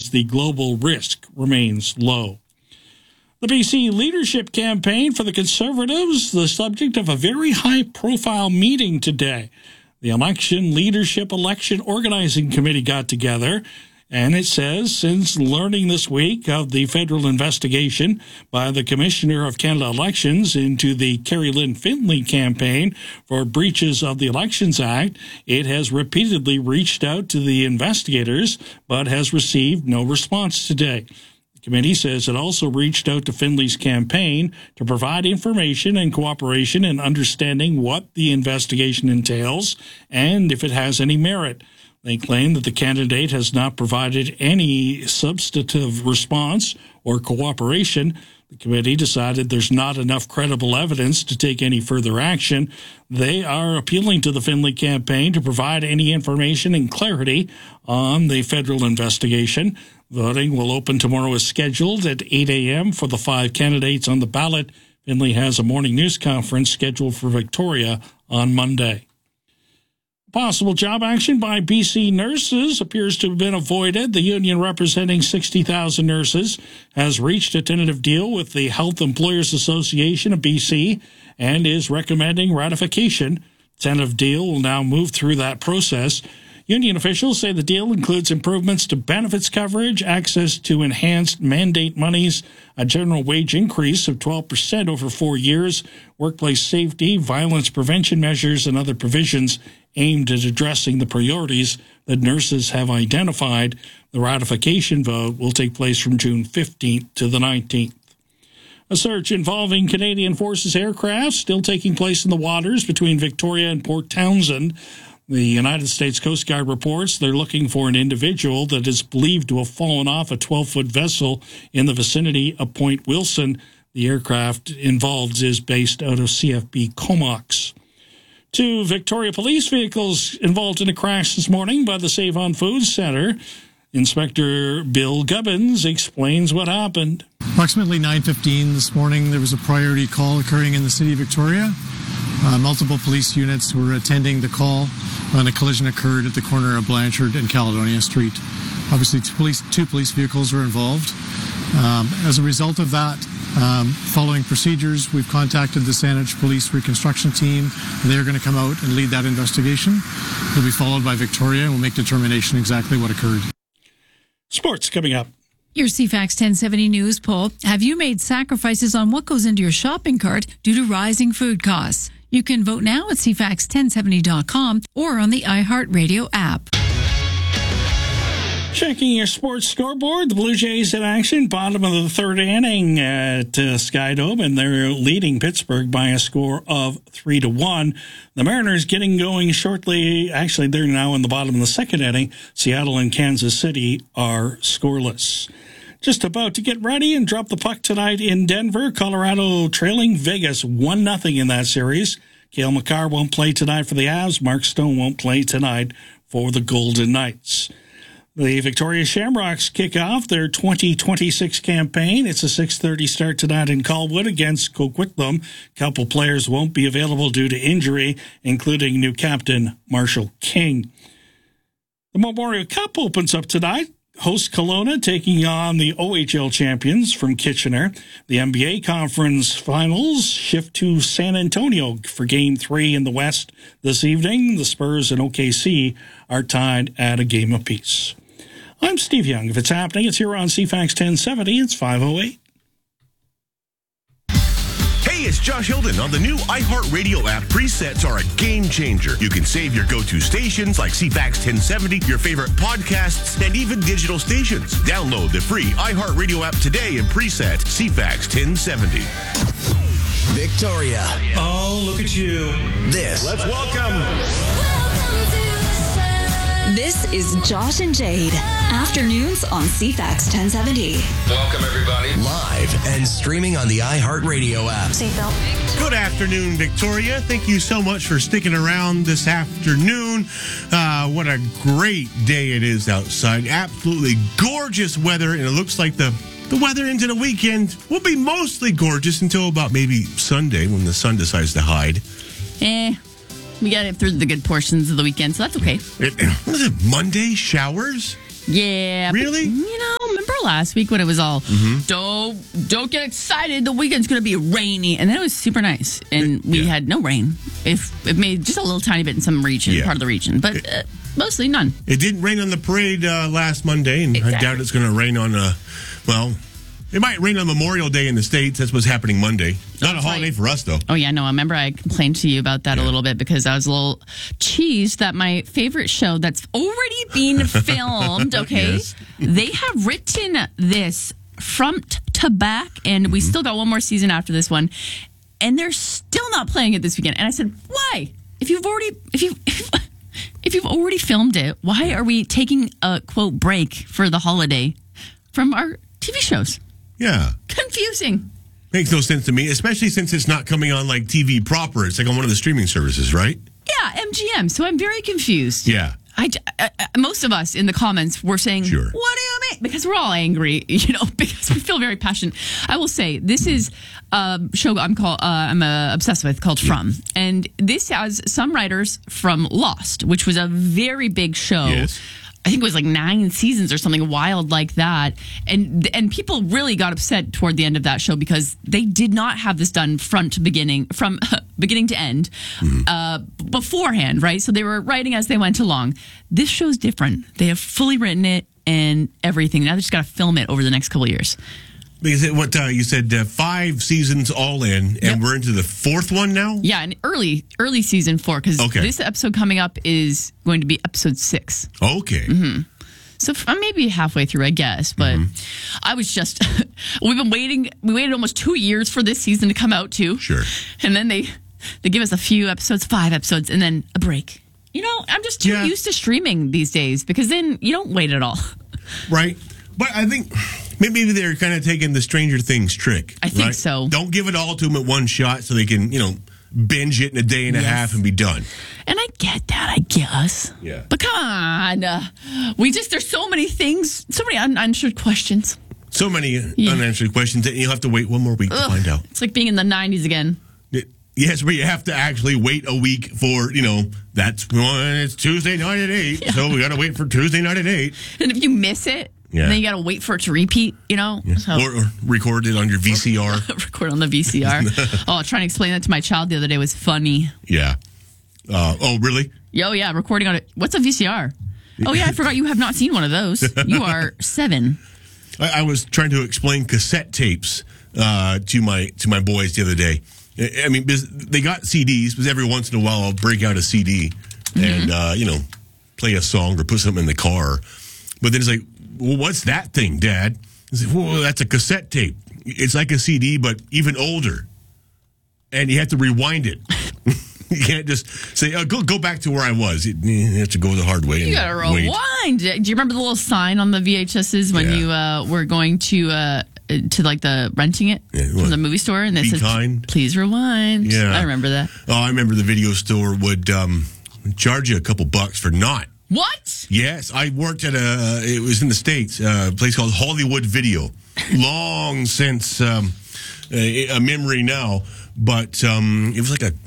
as the global risk remains low. The BC leadership campaign for the Conservatives, the subject of a very high-profile meeting today. The Election Organizing Committee got together, and it says, since learning this week of the federal investigation by the Commissioner of Canada Elections into the Carrie Lynn Findlay campaign for breaches of the Elections Act, it has repeatedly reached out to the investigators, but has received no response today. The committee says it also reached out to Findlay's campaign to provide information and cooperation in understanding what the investigation entails and if it has any merit. They claim that the candidate has not provided any substantive response or cooperation. The committee decided there's not enough credible evidence to take any further action. They are appealing to the Findlay campaign to provide any information and clarity on the federal investigation. Voting will open tomorrow as scheduled at 8 a.m. for the 5 candidates on the ballot. Findlay has a morning news conference scheduled for Victoria on Monday. Possible job action by BC nurses appears to have been avoided. The union representing 60,000 nurses has reached a tentative deal with the Health Employers Association of BC and is recommending ratification. The tentative deal will now move through that process. Union officials say the deal includes improvements to benefits coverage, access to enhanced mandate monies, a general wage increase of 12% over 4 years, workplace safety, violence prevention measures, and other provisions aimed at addressing the priorities that nurses have identified. The ratification vote will take place from June 15th to the 19th. A search involving Canadian Forces aircraft still taking place in the waters between Victoria and Port Townsend. The United States Coast Guard reports they're looking for an individual that is believed to have fallen off a 12-foot vessel in the vicinity of Point Wilson. The aircraft involved is based out of CFB Comox. 2 Victoria police vehicles involved in a crash this morning by the Save on Foods Centre. Inspector Bill Gubbins explains what happened. Approximately 9:15 this morning, there was a priority call occurring in the city of Victoria. Multiple police units were attending the call when a collision occurred at the corner of Blanchard and Caledonia Street. Obviously, two police vehicles were involved. As a result of that, following procedures, we've contacted the Saanich Police Reconstruction Team. They're going to come out and lead that investigation. It'll be followed by Victoria, and we'll make determination exactly what occurred. Sports coming up. Your CFAX 1070 News poll. Have you made sacrifices on what goes into your shopping cart due to rising food costs? You can vote now at CFAX1070.com or on the iHeartRadio app. Checking your sports scoreboard, the Blue Jays in action, bottom of the third inning at Skydome, and they're leading Pittsburgh by a score of 3-1. The Mariners getting going shortly. Actually, they're now in the bottom of the second inning. Seattle and Kansas City are scoreless. Just about to get ready and drop the puck tonight in Denver. Colorado trailing Vegas 1-0 in that series. Cale Makar won't play tonight for the Avs. Mark Stone won't play tonight for the Golden Knights. The Victoria Shamrocks kick off their 2026 campaign. It's a 6:30 start tonight in Colwood against Coquitlam. A couple players won't be available due to injury, including new captain Marshall King. The Memorial Cup opens up tonight. Host Kelowna taking on the OHL champions from Kitchener. The NBA Conference Finals shift to San Antonio for Game 3 in the West this evening. The Spurs and OKC are tied at a game apiece. I'm Steve Young. If it's happening, it's here on CFAX 1070. It's 5:08. Hey, it's Josh Hilden. On the new iHeartRadio app, presets are a game changer. You can save your go-to stations like CFAX 1070, your favorite podcasts, and even digital stations. Download the free iHeartRadio app today and preset CFAX 1070. Victoria. Oh, look at you. Let's welcome. This is Josh and Jade. Afternoons on CFAX 1070. Welcome, everybody. Live and streaming on the iHeartRadio app. Seatbelt. Good afternoon, Victoria. Thank you so much for sticking around this afternoon. What a great day it is outside. Absolutely gorgeous weather, and it looks like the weather into the weekend will be mostly gorgeous until about maybe Sunday when the sun decides to hide. We got it through the good portions of the weekend, so that's okay. Was it Monday showers? Yeah. Really? But, last week when it was all, don't get excited, the weekend's going to be rainy. And then it was super nice. And we had no rain. It made just a little tiny bit in some region, part of the region. But mostly none. It didn't rain on the parade last Monday, and I doubt it's going to rain on, it might rain on Memorial Day in the States. That's what's happening Monday. Not a holiday for us, though. Oh, yeah, no, I remember I complained to you about that a little bit because I was a little cheesed that my favorite show that's already been filmed, they have written this front to back, and we still got one more season after this one, and they're still not playing it this weekend. And I said, why? If you've already filmed it, why are we taking a, quote, break for the holiday from our TV shows? Yeah. Confusing. Makes no sense to me, especially since it's not coming on like TV proper. It's like on one of the streaming services, right? Yeah, MGM. So I'm very confused. Yeah. Most of us in the comments were saying, sure. What do you mean? Because we're all angry, because we feel very passionate. I will say, this is a show I'm obsessed with called From. And this has some writers from Lost, which was a very big show. Yes. I think it was like 9 seasons or something wild like that. And people really got upset toward the end of that show because they did not have this done from beginning to end beforehand, right? So they were writing as they went along. This show's different. They have fully written it and everything. Now they just got to film it over the next couple of years. Because you said 5 seasons all in, and we're into the 4th one now? Yeah, and early season 4, because this episode coming up is going to be episode 6. Okay. Mm-hmm. So maybe halfway through, I guess. But I was just, we've been waiting. We waited almost 2 years for this season to come out, too. Sure. And then they give us a few episodes, 5 episodes, and then a break. I'm just too used to streaming these days, because then you don't wait at all. Right. But I think maybe they're kind of taking the Stranger Things trick. I think so. Don't give it all to them at one shot so they can, binge it in a day and a half and be done. And I get that, I guess. Yeah. But come on. There's so many things, so many unanswered questions. So many unanswered questions that you'll have to wait one more week to find out. It's like being in the 90s again. Yes, but you have to actually wait a week for, that's when it's Tuesday night at 8. Yeah. So we got to wait for Tuesday night at 8. And if you miss it, then you got to wait for it to repeat, Yeah. So. Or record it on your VCR. Record on the VCR. Trying to explain that to my child the other day was funny. Yeah. Really? Oh, yeah, recording on it. What's a VCR? Oh, yeah, I forgot you have not seen one of those. You are 7. I was trying to explain cassette tapes to my boys the other day. I mean, they got CDs, because every once in a while I'll break out a CD and, play a song or put something in the car. But then it's like, well, what's that thing, Dad? I said, well, that's a cassette tape. It's like a CD, but even older. And you have to rewind it. You can't just say, go back to where I was. You have to go the hard way. You got to rewind. Do you remember the little sign on the VHSs when you were going to like the renting it from the movie store, and it says, "Please rewind." Yeah, I remember that. Oh, I remember the video store would charge you a couple bucks for not. What? Yes, I worked at it was in the States, a place called Hollywood Video. Long since a memory now, but it was like a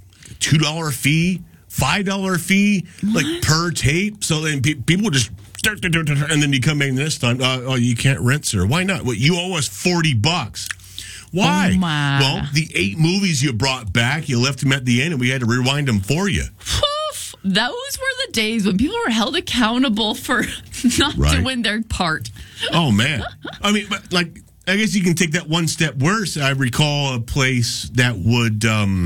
$2 fee, $5 fee, like per tape. So then people would just. And then you come in this time. You can't rent, sir. Why not? Well, you owe us $40. Why? Oh my. Well, the 8 movies you brought back, you left them at the end, and we had to rewind them for you. Those were the days when people were held accountable for not doing their part. Oh man. I mean, but I guess you can take that one step worse. I recall a place that would,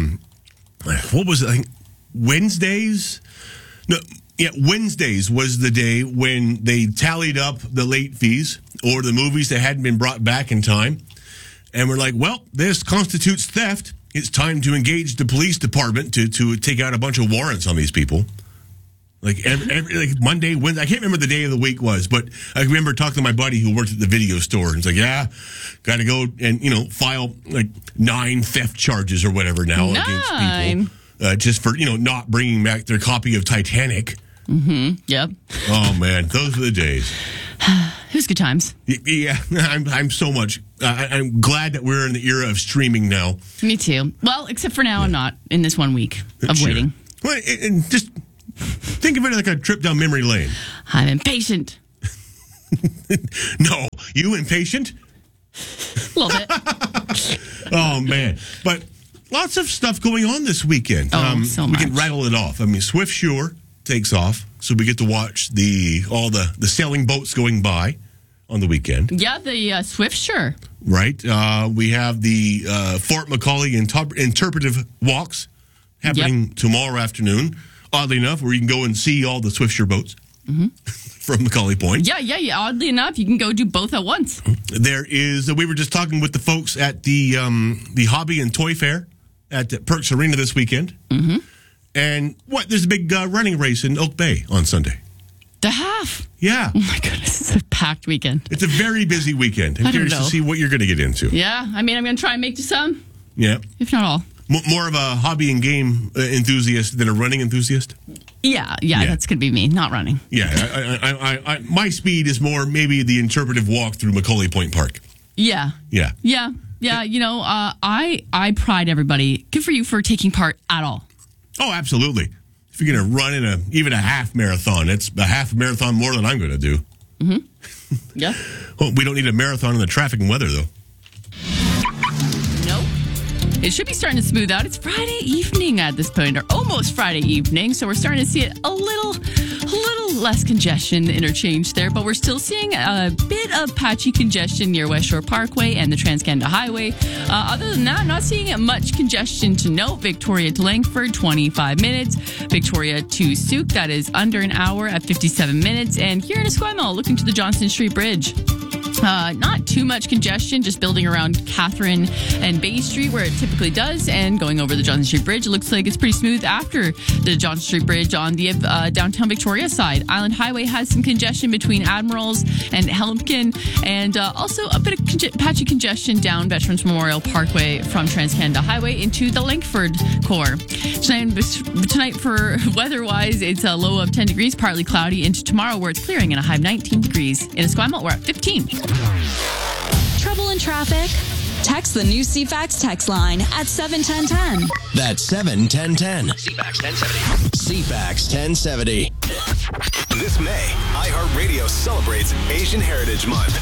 what was it? I think Wednesdays? No. Yeah, Wednesdays was the day when they tallied up the late fees or the movies that hadn't been brought back in time. And we're like, well, this constitutes theft. It's time to engage the police department to take out a bunch of warrants on these people. Like like Monday, Wednesday, I can't remember the day of the week was, but I remember talking to my buddy who worked at the video store, and he's like, yeah, got to go and, file like 9 theft charges or whatever now against people. Just for, not bringing back their copy of Titanic. Mm-hmm. Yep. Oh man, those were the days. It was good times. Yeah, I'm so much. I'm glad that we're in the era of streaming now. Me too. Well, except for now, I'm not in this 1 week of waiting. Well, and just think of it like a trip down memory lane. I'm impatient. No, You impatient? A little bit. Oh, man. But lots of stuff going on this weekend. So we much. can rattle it off. I mean, Swift Shore takes off, so we get to watch all the sailing boats going by on the weekend. Yeah, the Swift Shore. Right. We have the Fort McCauley interpretive walks happening tomorrow afternoon, oddly enough, where you can go and see all the Swift Shore boats from McCauley Point. Yeah. Oddly enough, you can go do both at once. There is, we were just talking with the folks at the Hobby and Toy Fair at Perks Arena this weekend. Mm-hmm. And there's a big running race in Oak Bay on Sunday. The half. Yeah. Oh, my goodness. It's a packed weekend. It's a very busy weekend. I'm curious to see what you're going to get into. Yeah. I mean, I'm going to try and make some. Yeah. If not all. More of a hobby and game enthusiast than a running enthusiast? Yeah, that's going to be me, not running. Yeah. I my speed is more maybe the interpretive walk through McCauley Point Park. Yeah. Yeah. Yeah. You know, I pride everybody. Good for you for taking part at all. Oh, absolutely. If you're going to run in even a half marathon, it's a half marathon more than I'm going to do. Mm-hmm. Yeah. Well, we don't need a marathon in the traffic and weather, though. Nope. It should be starting to smooth out. It's Friday evening at this point, or almost Friday evening, so we're starting to see it a little less congestion interchange there, but we're still seeing a bit of patchy congestion near West Shore Parkway and the Trans-Canada Highway. Other than that, not seeing much congestion to note. Victoria to Langford, 25 minutes. Victoria to Souk, that is under an hour at 57 minutes. And here in Esquimalt, looking to the Johnston Street Bridge. Not too much congestion, just building around Catherine and Bay Street where it typically does, and going over the Johnston Street Bridge. It looks like it's pretty smooth after the Johnston Street Bridge on the downtown Victoria side. Island Highway has some congestion between Admirals and Helmkin, and also a bit of patchy congestion down Veterans Memorial Parkway from Trans-Canada Highway into the Langford core. Tonight for weather-wise, it's a low of 10 degrees, partly cloudy, into tomorrow where it's clearing and a high of 19 degrees. In Esquimalt, we're at 15. Trouble in traffic? Text the new CFAX text line at 71010. That's 71010. CFAX 1070. CFAX 1070. This May, iHeartRadio celebrates Asian Heritage Month.